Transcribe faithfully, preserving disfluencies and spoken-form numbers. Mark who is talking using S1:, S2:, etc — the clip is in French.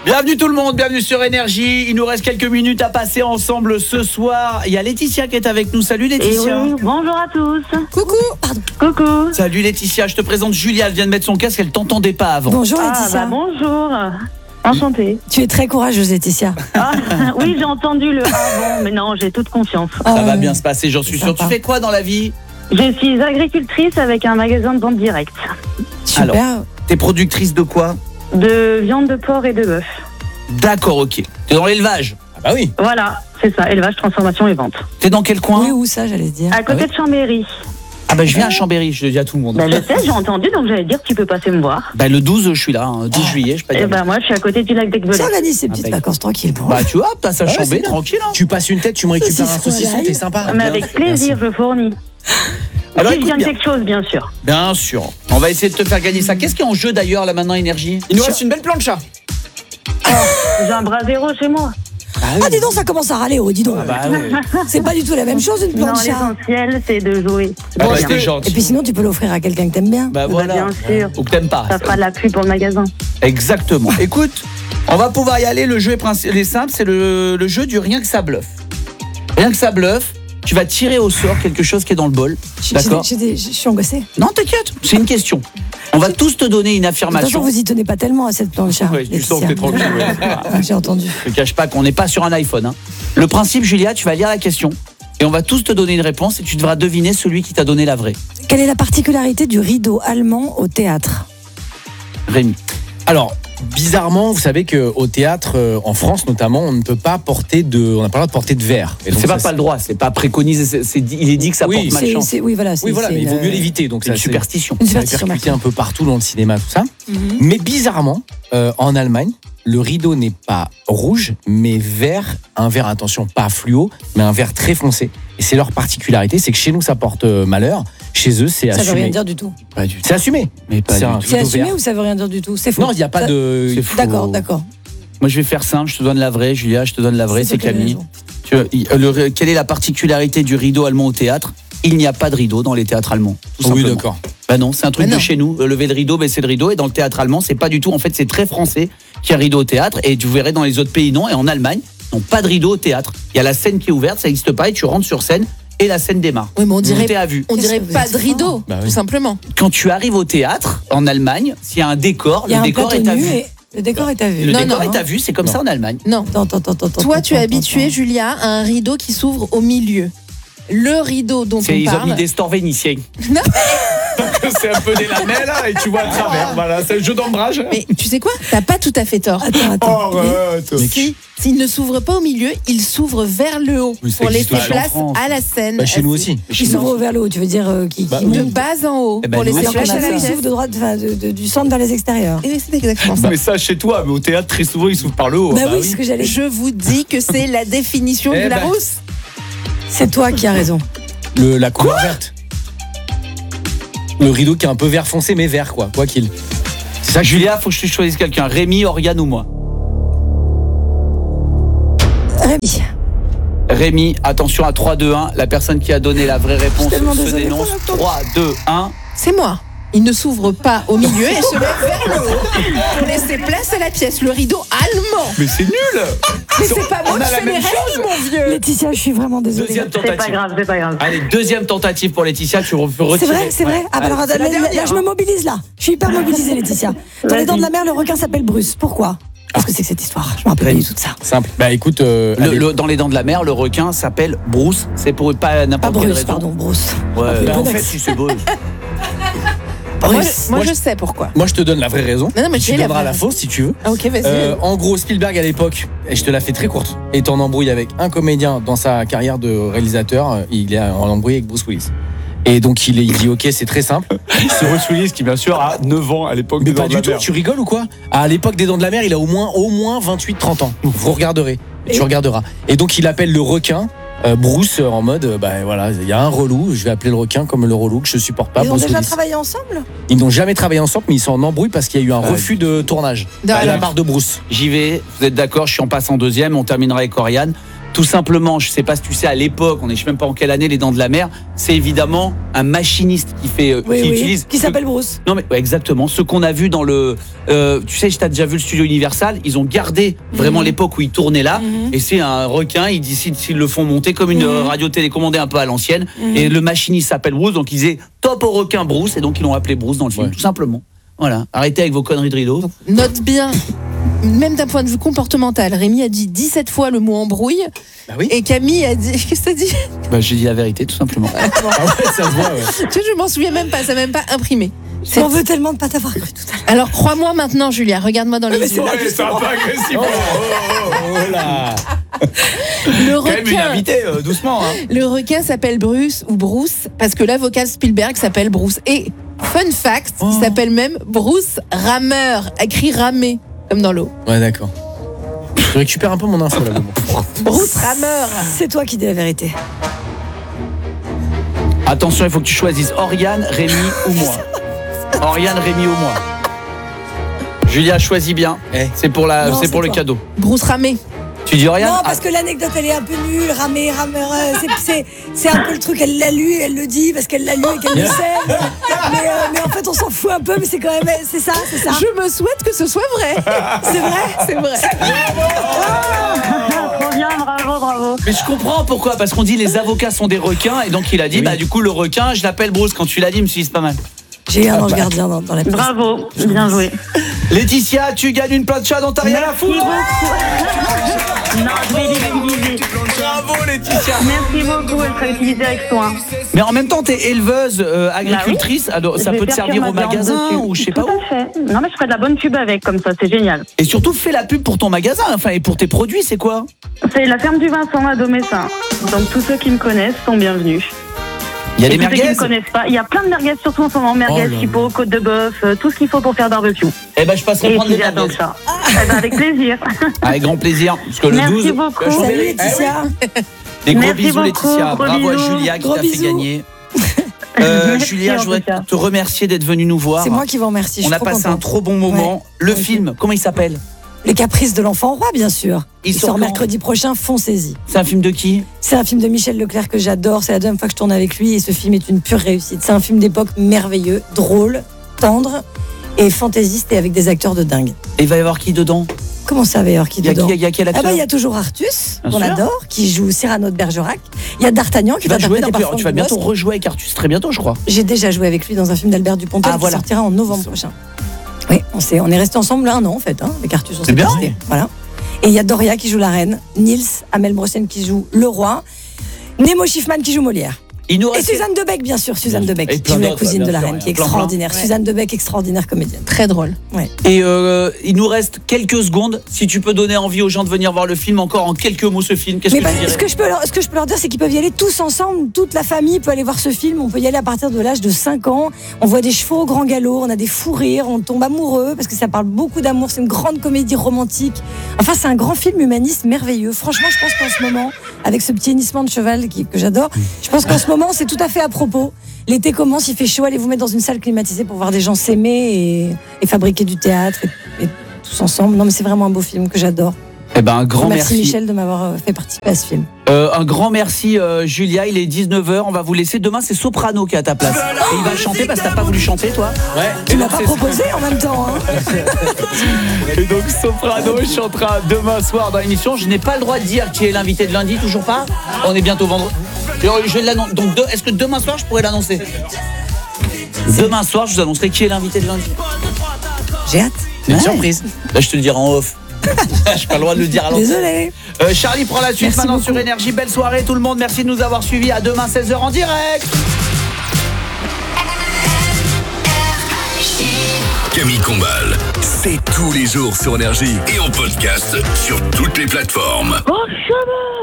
S1: Bienvenue tout le monde, bienvenue sur Énergie. Il nous reste quelques minutes à passer ensemble ce soir. Il y a Laetitia qui est avec nous. Salut Laetitia.
S2: Et oui, bonjour à tous.
S3: Coucou. Pardon.
S2: Coucou.
S1: Salut Laetitia, je te présente Julia. Elle vient de mettre son casque, elle t'entendait pas avant.
S3: Bonjour
S2: Ah,
S3: Laetitia.
S2: bah, bonjour. Enchantée.
S3: Tu es très courageuse Laetitia.
S2: Ah, oui, j'ai entendu le avant, mais non, j'ai toute confiance.
S1: Ça
S3: Ah,
S1: va
S3: ouais.
S1: bien se passer, j'en suis sûr.
S3: Sympa.
S1: Tu fais quoi dans la vie?
S2: Je suis agricultrice avec un magasin de vente directe.
S3: Super.
S1: Alors. T'es productrice de quoi?
S2: De viande de porc et de bœuf.
S1: D'accord, ok. T'es dans l'élevage? Ah bah oui.
S2: Voilà, c'est ça, élevage, transformation et vente.
S1: T'es dans quel coin?
S3: Oui, où ça, j'allais te dire.
S2: À côté
S1: Ah oui
S2: de Chambéry.
S1: Ah bah je viens à Chambéry, je le dis à tout le monde.
S2: Bah, je sais, j'ai entendu, donc j'allais dire que tu peux passer me voir.
S1: Bah le douze, je suis là, hein, douze juillet, je peux pas
S2: Et
S1: dire.
S2: bah, moi, je suis à côté du lac d'Aiguebelay.
S3: Ça organise ces petites
S1: Ah, bah,
S3: vacances tranquilles pour
S1: Bah tu vois, t'as ça
S4: Ouais,
S1: Chambéry,
S4: c'est bien.
S1: tranquille. Hein.
S4: Tu passes une tête, tu me récupères un
S3: Saucisson
S4: saucisson,
S3: à l'ail.
S4: t'es sympa.
S2: Mais avec plaisir, je fournis.
S1: Alors
S2: si je
S1: écoute
S2: gagne
S1: bien.
S2: quelque chose, bien sûr.
S1: Bien sûr. On va essayer de te faire gagner ça. Qu'est-ce qui est en jeu d'ailleurs là maintenant, Énergie?
S4: Il nous reste une belle plancha.
S2: J'ai un bras zéro chez moi.
S3: Ah, dis donc, ça commence à râler, oh, dis donc.
S1: Ah bah ouais.
S3: C'est pas du tout la même chose, une
S2: Non,
S3: plancha.
S2: l'essentiel, c'est de jouer.
S1: Ah
S2: Bon,
S1: bah
S2: bien.
S1: t'es
S3: Et
S1: gentil.
S3: puis sinon, tu peux l'offrir à quelqu'un que t'aimes bien.
S1: Bah
S2: Bah,
S1: voilà.
S2: bien sûr.
S1: Ou que t'aimes pas.
S2: Ça fera de la pub pour le magasin.
S1: Exactement. Écoute, on va pouvoir y aller. Le jeu est, princi- est simple, c'est le, le jeu du rien que ça bluffe. Rien que ça bluffe. Tu vas tirer au sort quelque chose qui est dans le bol.
S3: Je-
S1: D'accord.
S3: j'ai des- Je je suis angoissée.
S1: Non, t'inquiète. C'est une question. On va tous te donner une
S3: De toute façon,
S1: affirmation.
S3: vous y tenez pas tellement à cette plancha.
S1: Ouais, tu sens que
S3: Laetitia.
S1: t'es tranquille. Ouais.
S3: Ah, j'ai entendu.
S1: Je te cache pas qu'on n'est pas sur un iPhone. Hein. Le principe, Julia, tu vas lire la question et on va tous te donner une réponse et tu devras deviner celui qui t'a donné la vraie.
S3: Quelle est la particularité du rideau allemand au théâtre?
S1: Rémi.
S4: Alors, bizarrement, vous savez qu'au théâtre, euh, en France notamment, on ne peut pas porter de, on n'a pas le droit de porter de verre. Et donc
S1: C'est pas
S4: ça,
S1: pas le droit, c'est pas préconisé. c'est- c'est dit- il est dit que ça
S4: Oui,
S1: porte
S3: C'est-
S1: malchance.
S3: c'est- Oui, voilà.
S4: Oui,
S3: c'est-
S4: voilà,
S3: c'est
S4: mais il vaut
S3: une-
S4: mieux l'éviter. Donc
S1: C'est
S4: ça,
S1: une
S4: c'est-
S1: superstition.
S3: Une
S4: c'est
S3: superstition.
S4: répercuté un peu partout dans le cinéma, tout ça.
S3: Mhm.
S4: Mais bizarrement, euh, en Allemagne, le rideau n'est pas rouge, mais vert, un vert, attention, pas fluo, mais un vert très foncé. Et c'est leur particularité, c'est que chez nous, ça porte euh, malheur. Chez eux, c'est
S3: Ça veut rien
S4: assumé.
S3: dire du tout.
S1: Pas du tout.
S4: C'est assumé.
S1: Mais pas
S4: C'est
S1: du
S4: un
S1: tout.
S3: C'est
S4: rideau
S3: assumé
S4: vert.
S3: ou ça veut rien dire du tout? C'est faux.
S4: Non, il n'y a pas
S3: Ça-
S4: de.
S1: C'est faux.
S3: D'accord, d'accord.
S1: Moi, je vais faire simple. Je te donne la vraie, Julia. Je te donne la vraie. C'est
S3: pour quelle
S1: Camille.
S3: raison?
S1: Tu vois, il- le- quelle est la particularité du rideau allemand au théâtre? Il n'y a pas de rideau dans les théâtres allemands. tout
S4: Oui,
S1: simplement.
S4: d'accord.
S1: Bah non, c'est un truc
S3: Mais
S1: de
S3: non.
S1: chez nous. Euh, Lever le rideau, baisser le rideau. Et dans le théâtre allemand, c'est pas du tout. En fait, c'est très français qu'il y a rideau au théâtre. Et tu verrais dans les autres pays, non. Et en Allemagne, ils n'ont pas de rideau au théâtre. Il y a la scène qui est ouverte, ça n'existe pas. Et tu rentres sur scène et la scène démarre.
S5: Oui, mais on dirait,
S1: Tout est à vue.
S5: on
S3: Qu'est-ce
S5: dirait
S3: que vous
S5: pas
S3: êtes
S5: de rideau,
S3: fort.
S4: Bah
S5: tout
S4: oui.
S5: simplement.
S1: Quand tu arrives au théâtre, en Allemagne, s'il y a un décor,
S3: Il y a
S1: le
S3: un
S1: décor
S3: plateau
S1: est à
S3: nu
S1: vue.
S3: et le décor est à vue.
S1: Le
S5: Non,
S1: décor
S5: non.
S1: est à vue, c'est comme ça en Allemagne.
S5: Non.
S3: Attends, attends, attends, attends,
S5: Toi,
S3: attends,
S5: tu es
S3: attends,
S5: habitué,
S3: attends.
S5: Julia, à un rideau qui s'ouvre au milieu. Le rideau dont
S1: C'est,
S5: on
S1: ils ont mis
S5: parle.
S1: des stores vénitiens.
S5: Non.
S1: Donc c'est un peu des lamelles et tu vois à travers. Voilà, c'est le jeu d'ombrage.
S5: Mais tu sais quoi? T'as pas tout à fait tort.
S3: Attends, attends.
S5: Si, s'il ne s'ouvre pas au milieu, il s'ouvre vers le haut
S4: Oui, ça
S5: pour
S4: existe
S5: laisser
S4: aussi en
S5: place
S1: France.
S5: à la scène.
S4: Bah, chez nous aussi.
S3: Qui s'ouvre vers le haut, tu veux dire euh, qui,
S4: Bah,
S3: qui
S4: oui.
S5: De
S3: monte.
S5: bas en haut
S1: Eh ben,
S5: pour
S1: nous
S5: laisser
S1: aussi,
S3: Alors
S5: place
S3: que
S5: à
S3: chez
S5: la
S3: nous, il
S5: pièce.
S3: s'ouvre de droite, enfin, de- de- du centre vers les extérieurs.
S5: Et oui, c'est exactement ça.
S1: Mais ça chez toi, mais au théâtre très souvent ils s'ouvrent par le haut.
S3: Bah,
S1: hein.
S3: oui, c'est ce que j'allais dire.
S5: Je vous dis que c'est la définition
S1: Eh
S5: du
S1: ben.
S5: Larousse.
S3: C'est toi qui as raison.
S4: Le, la couleur verte. Le rideau qui est un peu vert foncé, mais vert, quoi, quoi qu'il.
S1: C'est ça, Julia, faut que je choisisse quelqu'un. Rémi, Oriane ou moi.
S3: Rémi.
S1: Rémi, attention à trois, deux, un. La personne qui a donné la vraie réponse
S3: Je suis tellement
S1: se
S3: désolée
S1: dénonce.
S3: pour la
S1: trois, deux, un.
S5: C'est moi. Il ne s'ouvre pas au milieu et se met vers le haut pour laisser place à la pièce. Le rideau allemand.
S1: Mais c'est nul.
S5: Mais c'est pas moi
S1: On a
S5: qui
S1: la
S5: fais les
S1: même
S5: règles, mon vieux.
S3: Laetitia, je suis vraiment désolée.
S1: Deuxième
S2: C'est pas
S1: tentative.
S2: grave, c'est pas grave.
S1: Allez, deuxième tentative pour Laetitia, tu re- peux
S3: C'est
S1: retirer.
S3: vrai, c'est vrai.
S1: Ouais.
S3: Ah bah alors,
S1: Allez, c'est
S3: là,
S1: la
S3: là,
S1: dernière,
S3: là, je me
S1: hein.
S3: mobilise là. Je suis hyper mobilisée, Laetitia. Dans les
S2: Vas-y.
S3: dents de la mer, le requin s'appelle Bruce. Pourquoi? Qu'est-ce que c'est que cette histoire? Je me rappelle pas
S1: Rémi.
S3: du tout de ça.
S4: Simple. Bah écoute, euh,
S1: Le-
S4: allez.
S1: le- dans les dents de la mer, le requin s'appelle Bruce. C'est pour pas
S3: Pas
S1: n'importe quelle
S3: Bruce,
S1: raison.
S3: pardon, Bruce.
S1: Ouais,
S3: Bruce.
S1: en fait, si c'est Bruce.
S5: Moi,
S3: Bruce.
S5: je, moi,
S4: Moi,
S5: je sais pourquoi.
S4: Moi, je te donne la vraie raison.
S5: Non, non, mais
S4: tu
S5: j'ai la
S4: donneras
S5: vraie
S4: la
S5: raison.
S4: fausse si tu veux.
S5: Ah, ok, vas-y.
S4: Euh, en gros, Spielberg à l'époque, et je te la fais très courte, est en embrouille avec un comédien dans sa carrière de réalisateur. euh, Il est en embrouille avec Bruce Willis. Et donc il, est- il dit ok, c'est très simple.
S1: C'est Bruce Willis qui, bien sûr, a neuf ans à l'époque
S4: Mais
S1: des
S4: pas
S1: dents de
S4: du
S1: la
S4: tout,
S1: mer.
S4: tu rigoles ou quoi? À l'époque des Dents de la Mer, il a au moins au moins vingt-huit trente ans. Vous regarderez, tu
S3: Et-
S4: regarderas. Et donc il appelle le requin euh, Bruce euh, en mode euh, bah voilà, il y a un relou, je vais appeler le requin comme le relou que je supporte pas.
S3: Ils ont
S4: Bruce
S3: déjà
S4: Willis.
S3: travaillé ensemble?
S4: Ils n'ont jamais travaillé ensemble, mais ils sont en embrouille parce qu'il y a eu un
S1: Ouais.
S4: refus de tournage
S5: Non,
S4: de la
S5: alors.
S4: part de Bruce.
S1: J'y vais, vous êtes d'accord, je suis en passe en deuxième, on terminera avec Oriane. tout simplement, je sais pas si tu sais, à l'époque, on est je sais même pas en quelle année, les Dents de la Mer, c'est évidemment un machiniste qui fait, euh,
S3: Oui,
S1: qui
S3: oui,
S1: utilise.
S3: qui s'appelle Bruce.
S1: Non mais ouais, exactement, ce qu'on a vu dans le, euh, tu sais, je t'ai déjà vu le studio Universal, ils ont gardé vraiment
S3: Mhm.
S1: l'époque où ils tournaient là,
S3: Mhm.
S1: et c'est un requin, ils décident s'ils le font monter comme une euh,
S3: Mhm.
S1: radio télécommandée un peu à l'ancienne,
S3: Mhm.
S1: et le machiniste s'appelle Bruce, donc ils disaient top au requin Bruce, et donc ils l'ont appelé Bruce dans le film,
S4: Ouais.
S1: tout simplement. Voilà, arrêtez avec vos conneries de rideau.
S5: Note bien, même d'un point de vue comportemental, Rémi a dit dix-sept fois le mot embrouille
S1: Bah oui.
S5: et Camille a dit. Qu'est-ce que t'as dit?
S1: Bah j'ai dit la vérité, tout simplement.
S4: Ah ouais, ça se voit, ouais.
S5: Tu sais, je m'en souviens même pas, ça m'a même pas imprimé.
S3: Je m'en veux tellement de pas t'avoir cru tout à l'heure.
S5: Alors crois-moi maintenant, Julia, regarde-moi dans les
S3: Mais
S5: yeux.
S3: c'est là, justement.
S1: agressif.
S4: Oh, oh, oh là.
S5: Le
S1: Quand même une
S5: requin,
S1: invitée, euh, doucement. Hein.
S5: le requin s'appelle Bruce ou Bruce parce que l'avocat Spielberg s'appelle Bruce. Et fun fact,
S1: Oh.
S5: il s'appelle même Bruce Rameur, écrit ramé, comme dans l'eau.
S4: Ouais, d'accord. Je récupère un peu mon info là. mais bon.
S5: Bruce Rameur.
S3: C'est toi qui dis la vérité.
S1: Attention, il faut que tu choisisses Oriane, Rémi ou moi. Oriane, Rémi ou moi. Julia, choisis bien.
S4: Eh.
S1: C'est pour, la,
S3: Non,
S1: c'est
S3: c'est
S1: pour le
S3: toi.
S1: cadeau.
S5: Bruce Ramé.
S1: Tu dis Oriane?
S3: Non,
S1: Ah,
S3: parce que l'anecdote, elle est un peu nulle. Ramé, rameur, euh, c'est- c'est- c'est un peu le truc. Elle l'a lu, elle le dit parce qu'elle l'a lu et qu'elle le sait. Mais, euh, mais en fait, on s'en fout un peu, mais c'est quand même. C'est ça, c'est ça.
S5: Je me souhaite que ce soit vrai.
S3: C'est vrai.
S5: C'est vrai.
S2: Trop bien, bravo, bravo.
S1: Mais je comprends pourquoi. Parce qu'on dit les avocats sont des requins. Et donc il a dit,
S4: Oui.
S1: bah du coup, le requin, je l'appelle Bruce. Quand tu l'as dit, je me suis dit, c'est pas mal.
S3: J'ai eu un ange gardien dans, dans la pièce.
S2: Bravo, bien joué.
S1: Laetitia, tu gagnes une plancha dont t'as rien à foutre.
S2: Non, je vais l'utiliser.
S1: Bravo Laetitia.
S2: Merci beaucoup, elle sera utilisée avec soin.
S1: Mais en même temps, t'es éleveuse, euh, agricultrice. Alors, ça
S2: Je vais
S1: peut te
S2: faire
S1: servir
S2: cuire
S1: au
S2: ma viande
S1: magasin
S2: dessus.
S1: ou je sais pas
S2: Tout
S1: où.
S2: à fait. Non, mais je ferai de la bonne pub avec, comme ça, c'est génial.
S1: Et surtout, fais la pub pour ton magasin. Enfin, et pour tes produits, c'est quoi?
S2: C'est la ferme du Vincent à Domessin. Donc tous ceux qui me connaissent sont bienvenus.
S1: Il y a
S2: Et
S1: des
S2: tous ceux qui
S1: merguez.
S2: ne me connaissent pas, il y a plein de merguez surtout en ce moment, merguez,
S4: Oh là
S2: chipot, côte de bœuf, euh, tout ce qu'il faut pour faire barbecue.
S1: Eh ben, je passerai
S2: Et
S1: prendre les
S2: puis j'attends
S1: merguez.
S2: ça. Eh ben, avec plaisir.
S1: Avec grand plaisir. Parce que le
S2: Merci
S1: douze.
S2: beaucoup.
S1: je
S3: Salut
S1: t'enverrai-
S3: Laetitia.
S1: Des gros
S2: Merci
S1: bisous
S2: beaucoup,
S1: Laetitia.
S2: gros
S1: Bravo à
S2: bisous.
S1: Julia qui
S3: Gros
S1: t'a fait
S3: bisous.
S1: gagner. Euh,
S2: Merci,
S1: Julia,
S2: en
S1: je voudrais
S2: tout cas.
S1: te remercier d'être venue nous voir.
S3: C'est moi qui vous remercie. Je
S1: On
S3: suis
S1: a
S3: trop
S1: passé un
S3: contente.
S1: trop bon moment.
S3: Ouais.
S1: Le
S3: Ouais.
S1: film, comment il s'appelle?
S3: Les caprices de l'enfant roi, bien sûr.
S1: Il
S3: Il,
S1: sort
S3: sort
S1: quand
S3: mercredi prochain, foncez-y.
S1: C'est un film de qui?
S3: C'est un film de Michel Leclerc que j'adore. C'est la deuxième fois que je tourne avec lui et ce film est une pure réussite. C'est un film d'époque merveilleux, drôle, tendre et fantaisiste et avec des acteurs de dingue.
S1: Et il va y avoir qui dedans?
S3: Comment ça, d'ailleurs, qui
S1: Il y a
S3: dedans
S1: qui, il y a quel
S3: Ah
S1: acteur?
S3: bah il y a toujours Artus,
S1: Bien
S3: qu'on
S1: sûr.
S3: adore, qui joue Cyrano de Bergerac. Il y a D'Artagnan qui
S1: Tu vas
S3: va
S1: jouer
S3: interpréter
S1: dans-
S3: par
S1: tu vas
S3: Franck
S1: bientôt
S3: Dubosc.
S1: rejouer avec Artus très bientôt, je crois.
S3: J'ai déjà joué avec lui dans un film d'Albert Dupontel
S1: Ah,
S3: qui
S1: voilà.
S3: sortira en novembre prochain. Oui, on, s'est- on est resté ensemble un an en fait, hein, avec Artus. on
S1: C'est
S3: s'est
S1: bien.
S3: quittés. Voilà. Et il y a Doria qui joue la reine, Nils Amel Brossen qui joue le roi, Nemo Schiffman qui joue Molière.
S1: Il nous
S3: Et
S1: reste.
S3: Suzanne Debec, bien sûr, Suzanne Debec,
S1: Et
S3: qui
S1: plein
S3: joue la
S1: d'autres,
S3: cousine
S1: bien
S3: de la
S1: sûr,
S3: reine,
S1: il y a
S3: qui est
S1: plein, plein.
S3: extraordinaire.
S5: Ouais.
S3: Suzanne Debec, extraordinaire comédienne.
S5: Très drôle.
S1: Et euh, il nous reste quelques secondes. Si tu peux donner envie aux gens de venir voir le film, encore en quelques mots ce film, qu'est-ce
S3: Mais
S1: que
S3: bah,
S1: tu dirais?
S3: ce, que je peux leur, ce que je peux leur dire, c'est qu'ils peuvent y aller tous ensemble, toute la famille peut aller voir ce film. On peut y aller à partir de l'âge de cinq ans. On voit des chevaux au grand galop, on a des fous rires, on tombe amoureux parce que ça parle beaucoup d'amour. C'est une grande comédie romantique. Enfin, c'est un grand film humaniste merveilleux. Franchement, je pense qu'en ce moment, avec ce petit hennissement de cheval qui- que j'adore, je pense qu'en ce moment, c'est tout à fait à propos. L'été commence, il fait chaud, allez vous mettre dans une salle climatisée pour voir des gens s'aimer et, et fabriquer du théâtre et, et tous ensemble. Non, mais c'est vraiment un beau film que j'adore.
S1: Eh ben, un grand
S3: Merci,
S1: merci.
S3: Michel de m'avoir euh, fait participer à ce film.
S1: Euh, un grand merci, euh, Julia. Il est dix-neuf heures. On va vous laisser. Demain, c'est Soprano qui est à ta place. Et il va chanter parce que t'as pas voulu chanter, toi.
S4: Ouais.
S3: Tu
S1: Et
S3: m'as
S1: donc,
S3: pas
S1: c'est-
S3: proposé en même temps. Hein.
S1: Et donc, Soprano chantera demain soir dans l'émission. Je n'ai pas le droit de dire qui est l'invité de lundi, toujours pas. On est bientôt vendredi. Je vais l'annoncer. Donc, de- est-ce que demain soir, je pourrais l'annoncer? Demain soir, je vous annoncerai qui est l'invité de lundi.
S3: J'ai hâte.
S1: C'est une
S3: Ouais.
S1: surprise. Là, je te le dirai en off. Je pas le droit de le dire à l'antenne.
S3: Désolé.
S1: Euh, Charlie prend la suite
S3: Merci
S1: maintenant
S3: beaucoup.
S1: sur Énergie. Belle soirée tout le monde. Merci de nous avoir suivis. À demain seize heures en direct.
S6: Camille Combal, c'est tous les jours sur Énergie et en podcast sur toutes les plateformes.
S2: Oh, chemin